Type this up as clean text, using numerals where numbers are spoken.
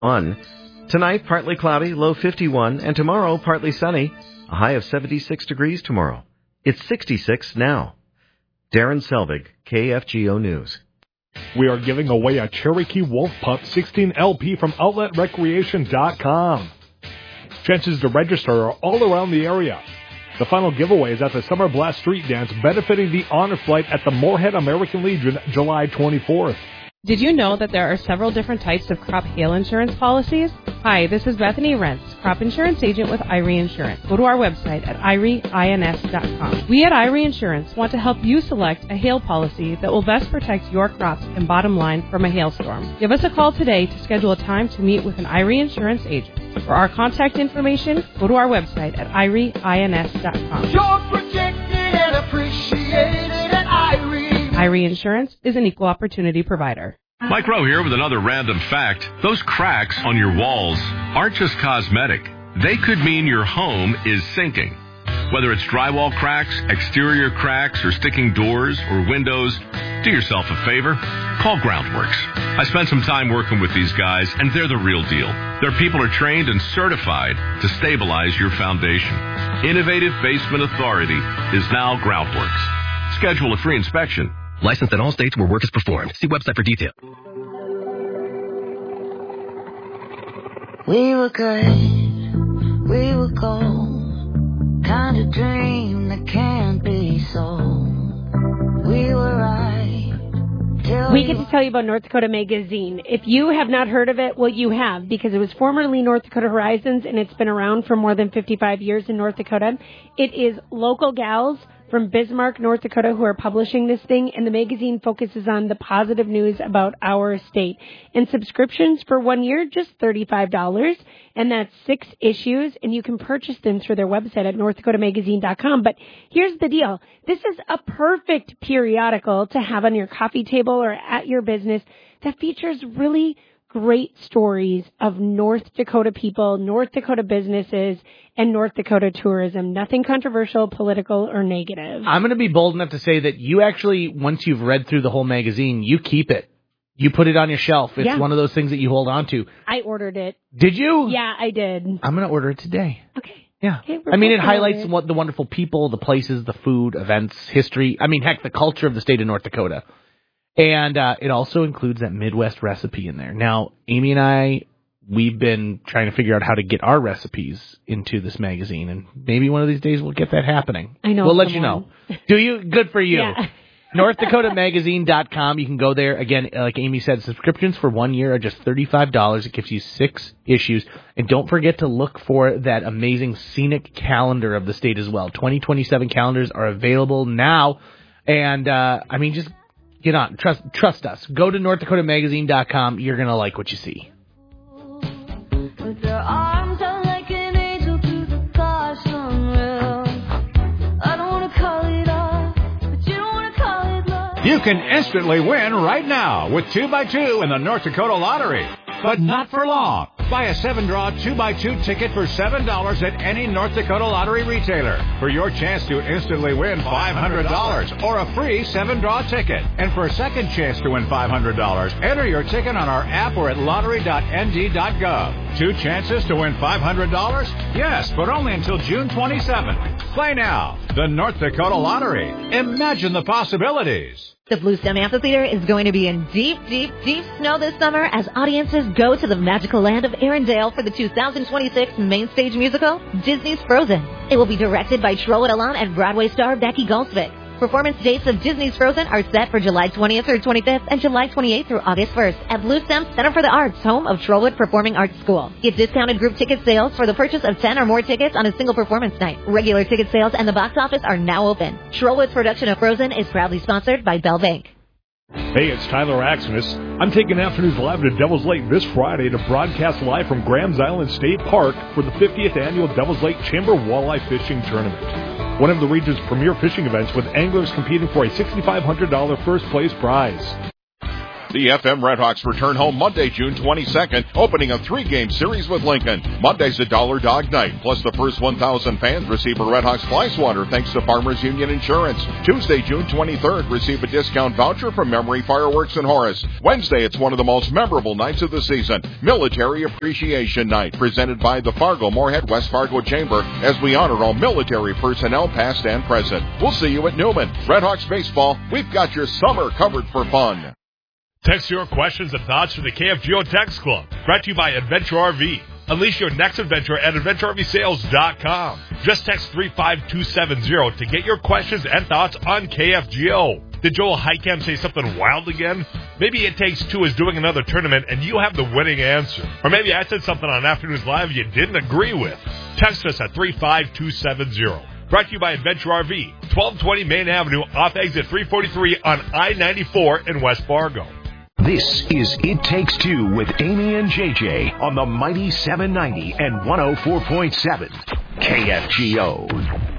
1. Tonight, partly cloudy, low 51, and tomorrow, partly sunny, a high of 76 degrees tomorrow. It's 66 now. Darren Selvig, KFGO News. We are giving away a Cherokee Wolf Pup 16 LP from OutletRecreation.com. Chances to register are all around the area. The final giveaway is at the Summer Blast Street Dance benefiting the Honor Flight at the Moorhead American Legion July 24th. Did you know that there are several different types of crop hail insurance policies? Hi, this is Bethany Rentz, crop insurance agent with Irie Insurance. Go to our website at irieins.com. We at Irie Insurance want to help you select a hail policy that will best protect your crops and bottom line from a hailstorm. Give us a call today to schedule a time to meet with an Irie Insurance agent. For our contact information, go to our website at irieins.com. You're protected and appreciated at Irie. Irie Insurance is an equal opportunity provider. Mike Rowe here with another random fact. Those cracks on your walls aren't just cosmetic. They could mean your home is sinking. Whether it's drywall cracks, exterior cracks, or sticking doors or windows, do yourself a favor. Call Groundworks. I spent some time working with these guys, and they're the real deal. Their people are trained and certified to stabilize your foundation. Innovative Basement Authority is now Groundworks. Schedule a free inspection. Licensed in all states where work is performed. See website for detail. We were good, we were gold, kind of dream that can't be sold. We were right. We get to tell you about North Dakota Magazine. If you have not heard of it, well, you have, because it was formerly North Dakota Horizons, and it's been around for more than 55 years in North Dakota. It is local gals from Bismarck, North Dakota, who are publishing this thing, and the magazine focuses on the positive news about our state. And subscriptions for 1 year, just $35, and that's 6 issues, and you can purchase them through their website at northdakotamagazine.com. But here's the deal. This is a perfect periodical to have on your coffee table or at your business that features really great stories of North Dakota people, North Dakota businesses, and North Dakota tourism. Nothing controversial, political, or negative. I'm going to be bold enough to say that you actually, once you've read through the whole magazine, you keep it. You put it on your shelf. It's one of those things that you hold on to. I ordered it. Did you? Yeah, I did. I'm going to order it today. Okay. Yeah. Okay, I mean, it highlights what the wonderful people, the places, the food, events, history. I mean, heck, the culture of the state of North Dakota. And it also includes that Midwest recipe in there. Now, Amy and I, we've been trying to figure out how to get our recipes into this magazine, and maybe one of these days we'll get that happening. I know. We'll let you know. Do you? Good for you. Yeah. NorthDakotaMagazine.com. You can go there. Again, like Amy said, subscriptions for 1 year are just $35. It gives you 6 issues. And don't forget to look for that amazing scenic calendar of the state as well. 2027 calendars are available now. And, I mean, just get on. Trust us. Go to NorthDakotaMagazine.com. You're going to like what you see. With their arms out like an angel to the caution wheel. I don't want to call it off, but you don't want to call it love. You can instantly win right now with 2x2 in the North Dakota Lottery. But not for long. Buy a 7-draw 2x2 ticket for $7 at any North Dakota Lottery retailer for your chance to instantly win $500 or a free 7-draw ticket. And for a second chance to win $500, enter your ticket on our app or at lottery.nd.gov. 2 chances to win $500? Yes, but only until June 27th. Play now. The North Dakota Lottery. Imagine the possibilities. The Blue Stem Amphitheater is going to be in deep, deep, deep snow this summer as audiences go to the magical land of Arendelle for the 2026 main stage musical, Disney's Frozen. It will be directed by Trollope alum and Broadway star Becky Goldsvik. Performance dates of Disney's Frozen are set for July 20th through 25th and July 28th through August 1st at Blue Stem Center for the Arts, home of Trollope Performing Arts School. Get discounted group ticket sales for the purchase of 10 or more tickets on a single performance night. Regular ticket sales and the box office are now open. Trollope's production of Frozen is proudly sponsored by Bell Bank. Hey, it's Tyler Axenis. I'm taking Afternoons Live to Devil's Lake this Friday to broadcast live from Grahams Island State Park for the 50th Annual Devil's Lake Chamber Walleye Fishing Tournament. One of the region's premier fishing events with anglers competing for a $6,500 first place prize. The FM Redhawks return home Monday, June 22nd, opening a 3-game series with Lincoln. Monday's a Dollar Dog Night, plus the first 1,000 fans receive a Redhawks fly swatter thanks to Farmers Union Insurance. Tuesday, June 23rd, receive a discount voucher from Memory Fireworks in Horace. Wednesday, it's one of the most memorable nights of the season, Military Appreciation Night, presented by the Fargo-Moorhead West Fargo Chamber, as we honor all military personnel past and present. We'll see you at Newman. Redhawks baseball, we've got your summer covered for fun. Text your questions and thoughts to the KFGO Text Club. Brought to you by Adventure RV. Unleash your next adventure at AdventureRVSales.com. Just text 35270 to get your questions and thoughts on KFGO. Did Joel Heitkamp say something wild again? Maybe It Takes Two is doing another tournament and you have the winning answer. Or maybe I said something on Afternoons Live you didn't agree with. Text us at 35270. Brought to you by Adventure RV, 1220 Main Avenue off exit 343 on I-94 in West Fargo. This is It Takes Two with Amy and JJ on the mighty 790 and 104.7 KFGO.